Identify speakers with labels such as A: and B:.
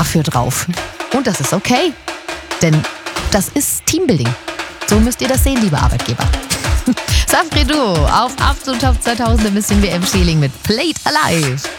A: dafür drauf. Und das ist okay, denn das ist Teambuilding. So müsst ihr das sehen, liebe Arbeitgeber. Safri Duo auf Up zum Top 2000 ein bisschen WM-Feeling mit Played Alive.